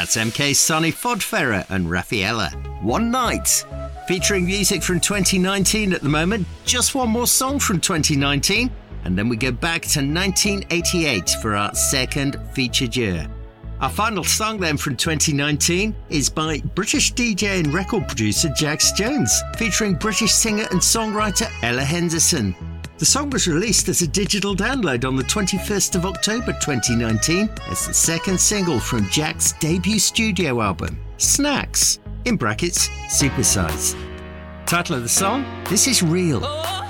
That's MK Sonny Fodferrer and Raffaella. One Night. Featuring music from 2019 at the moment. Just one more song from 2019. And then we go back to 1988 for our second featured year. Our final song then from 2019 is by British DJ and record producer Jax Jones, featuring British singer and songwriter Ella Henderson. The song was released as a digital download on the 21st of October 2019 as the second single from Jack's debut studio album, Snacks, in brackets, Supersize. Title of the song, This Is Real.